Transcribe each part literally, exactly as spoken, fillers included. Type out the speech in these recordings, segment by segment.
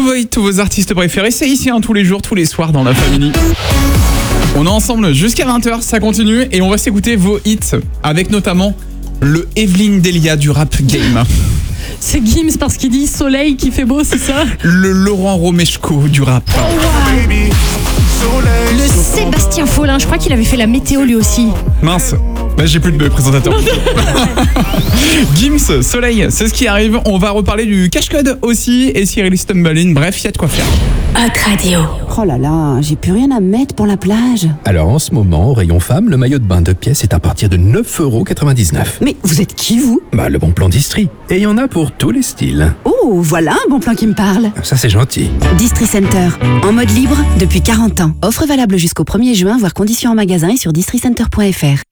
vos hits, tous vos artistes préférés, c'est ici hein, tous les jours, tous les soirs dans la famille. On est ensemble jusqu'à vingt heures, ça continue et on va s'écouter vos hits avec notamment le Evelyne Delia du rap game. C'est Gims parce qu'il dit soleil qui fait beau, c'est ça? Le Laurent Romeshko du rap. Oh, wow. Le Sébastien Follin, je crois qu'il avait fait la météo lui aussi. Mince, bah, j'ai plus de présentateur. Gims, soleil, c'est ce qui arrive. On va reparler du cache-code aussi et Cyril Stumbalin. Bref, il y a de quoi faire. Hot Radio. Oh là là, j'ai plus rien à mettre pour la plage. Alors en ce moment, au rayon femme, le maillot de bain deux pièces est à partir de neuf euros quatre-vingt-dix-neuf. Mais vous êtes qui vous? Bah le bon plan d'Istrie. Et il y en a pour tous les styles. Oh, voilà un bon plan qui me parle. Ça c'est gentil. Distri Center, en mode libre depuis quarante ans. Offre valable jusqu'au premier juin, voire conditions en magasin et sur districenter point f r.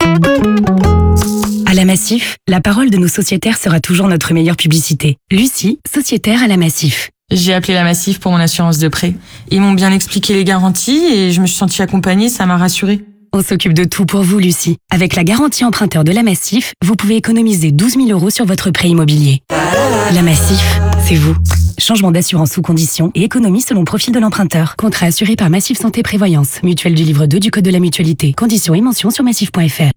À la Massif, la parole de nos sociétaires sera toujours notre meilleure publicité. Lucie, sociétaire à la Massif. J'ai appelé la Massif pour mon assurance de prêt. Ils m'ont bien expliqué les garanties et je me suis sentie accompagnée, ça m'a rassurée. On s'occupe de tout pour vous, Lucie. Avec la garantie emprunteur de la Massif, vous pouvez économiser douze mille euros sur votre prêt immobilier. La Massif, c'est vous. Changement d'assurance sous conditions et économie selon profil de l'emprunteur. Contrat assuré par Massif Santé Prévoyance. Mutuelle du livre deux du Code de la Mutualité. Conditions et mentions sur massif point f r.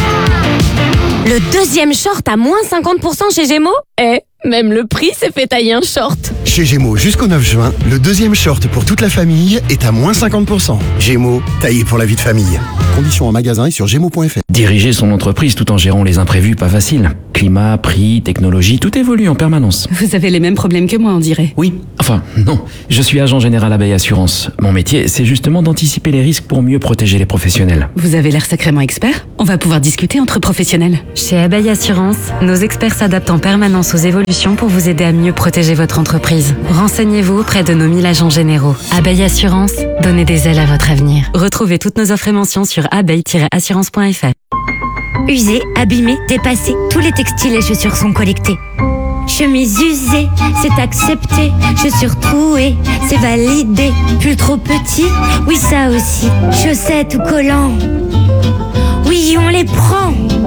Le deuxième short à moins cinquante pour cent chez Gémeaux? Eh, même le prix s'est fait tailler un short. Chez Gémeaux, jusqu'au neuf juin, le deuxième short pour toute la famille est à moins cinquante pour cent. Gémeaux, taillé pour la vie de famille. Conditions en magasin et sur gémeaux point f r. Diriger son entreprise tout en gérant les imprévus, pas facile. Climat, prix, technologie, tout évolue en permanence. Vous avez les mêmes problèmes que moi, on dirait. Oui, enfin, non. Je suis agent général Abeille Assurance. Mon métier, c'est justement d'anticiper les risques pour mieux protéger les professionnels. Vous avez l'air sacrément expert. On va pouvoir discuter entre professionnels. Chez Abeille Assurance, nos experts s'adaptent en permanence aux évolutions pour vous aider à mieux protéger votre entreprise. Renseignez-vous auprès de nos mille agents généraux. Abeille Assurance, donnez des ailes à votre avenir. Retrouvez toutes nos offres et mentions sur abeille tiret assurance point f r. Usés, abîmés, dépassés, tous les textiles et chaussures sont collectés. Chemise usée, c'est accepté. Chaussures trouées, c'est validé. Pull trop petit, oui ça aussi. Chaussettes ou collants, oui on les prend.